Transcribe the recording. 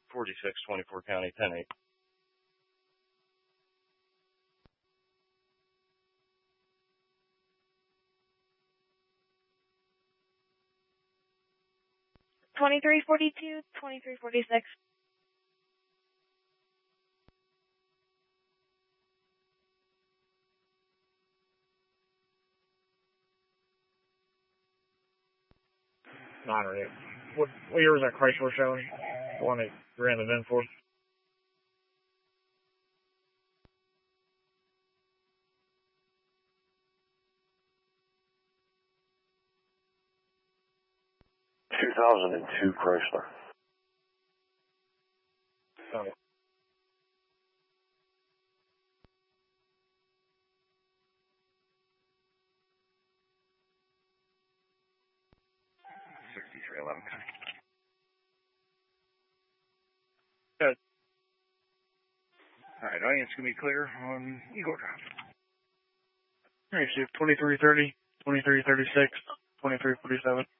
4624 County 10-8. Twenty-three 2346. What year was that Chrysler showing? The one that ran the VIN for? ...2002 Chrysler. Oh. Good. All right, audience can be clear on Eagle Drive. All right, Chief. 2330, 2336, 2347.